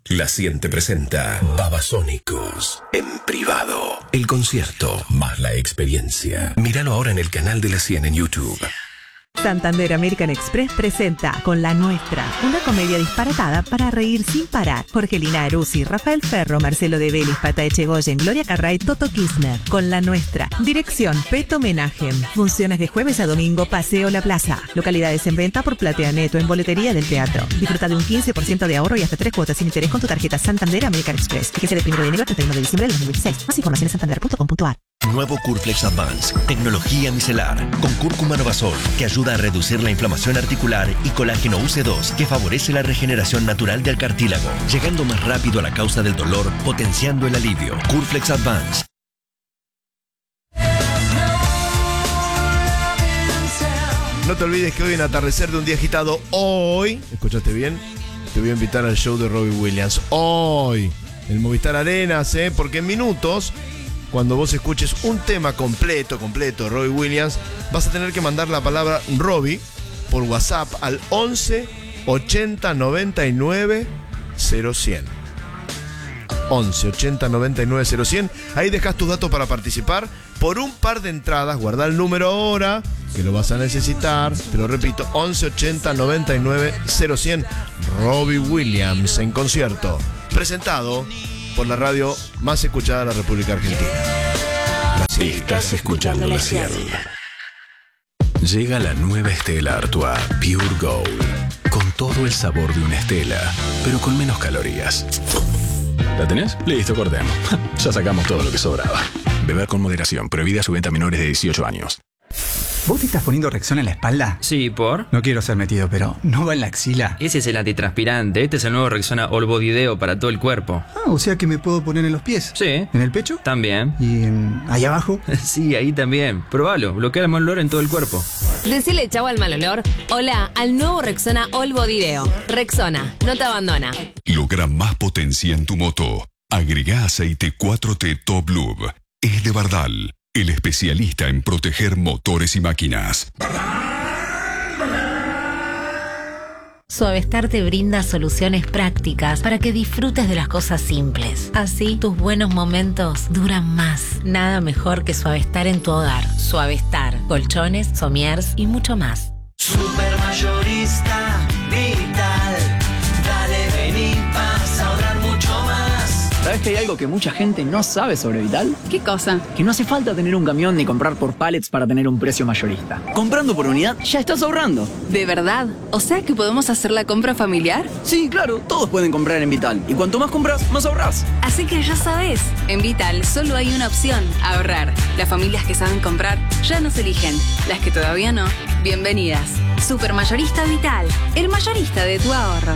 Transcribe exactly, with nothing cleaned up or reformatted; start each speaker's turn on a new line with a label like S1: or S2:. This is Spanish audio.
S1: La Cien te presenta Babasónicos en privado. El concierto más la experiencia. Míralo ahora en el canal de La Cien en YouTube.
S2: Santander American Express presenta Con la Nuestra, una comedia disparatada para reír sin parar. Jorgelina Aruzzi, Rafael Ferro, Marcelo de Vélez, Pata Echegoyen, Gloria Carray, Toto Kirchner. Con la Nuestra. Dirección Peto Menajem. Funciones de jueves a domingo, Paseo La Plaza. Localidades en venta por Platea Neto en boletería del teatro. Disfruta de un quince por ciento de ahorro y hasta tres cuotas sin interés con tu tarjeta Santander American Express. Fíjese del primero de enero al treinta y uno de diciembre del dos mil dieciséis. Más información en santander punto com punto a r.
S3: Nuevo Curflex Advance, tecnología micelar, con cúrcuma novasol, que ayuda a reducir la inflamación articular, y colágeno U C dos, que favorece la regeneración natural del cartílago, llegando más rápido a la causa del dolor, potenciando el alivio. Curflex Advance.
S4: No te olvides que hoy en Atardecer de un Día Agitado, hoy, ¿escuchaste bien? Te voy a invitar al show de Robbie Williams. Hoy, el Movistar Arenas, ¿eh? Porque en minutos, cuando vos escuches un tema completo, completo, Robbie Williams, vas a tener que mandar la palabra Robbie por WhatsApp al once ochenta noventa y nueve cero cien. once ochenta noventa y nueve cero cien. Ahí dejas tus datos para participar por un par de entradas. Guarda el número ahora, que lo vas a necesitar. Te lo repito, once ochenta noventa y nueve cero cien. Robbie Williams en concierto, presentado por la radio más escuchada de la República Argentina.
S1: Estás escuchando La Cien. Llega la nueva Stella Artois Pure Gold, con todo el sabor de una Stella, pero con menos calorías. ¿La tenés? Listo, cortemos. Ya sacamos todo lo que sobraba. Beber con moderación, prohibida su venta a menores de dieciocho años.
S5: ¿Vos te estás poniendo Rexona en la espalda?
S6: Sí, ¿por?
S5: No quiero ser metido, pero ¿no va en la axila?
S6: Ese es el antitranspirante. Este es el nuevo Rexona All Body Deo para todo el cuerpo.
S5: Ah, o sea que me puedo poner en los pies.
S6: Sí.
S5: ¿En el pecho?
S6: También.
S5: ¿Y en... ahí abajo?
S6: Sí, ahí también. Probalo. Bloquea el mal olor en todo el cuerpo.
S7: Decile chau al mal olor. Hola al nuevo Rexona All Body Deo. Rexona, no te abandona.
S8: Logra más potencia en tu moto. Agrega aceite cuatro T Top Lube. Es de Bardal, el especialista en proteger motores y máquinas.
S9: Suavestar te brinda soluciones prácticas para que disfrutes de las cosas simples. Así, tus buenos momentos duran más. Nada mejor que Suavestar en tu hogar. Suavestar, colchones, somiers y mucho más.
S10: Supermayorista Vital. Dale, vení, vas a ahorrar mucho más.
S11: ¿Sabes que hay algo que mucha gente no sabe sobre Vital?
S12: ¿Qué cosa?
S11: Que no hace falta tener un camión ni comprar por pallets para tener un precio mayorista. Comprando por unidad ya estás ahorrando.
S12: ¿De verdad? ¿O sea que podemos hacer la compra familiar?
S11: Sí, claro, todos pueden comprar en Vital. Y cuanto más compras, más ahorrás.
S12: Así que ya sabes, en Vital solo hay una opción: ahorrar. Las familias que saben comprar ya nos eligen. Las que todavía no, bienvenidas. Supermayorista Vital, el mayorista de tu ahorro.